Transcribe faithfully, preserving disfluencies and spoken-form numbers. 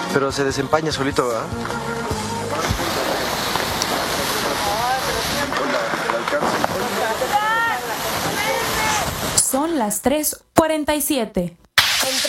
Pero se desempaña solito, ¿verdad? Son las tres cuarenta y siete.